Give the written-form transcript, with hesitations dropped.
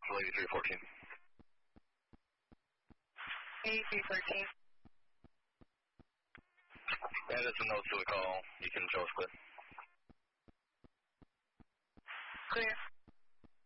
Lady 314. 8313. That is a note to the call. You can show us clear. Clear.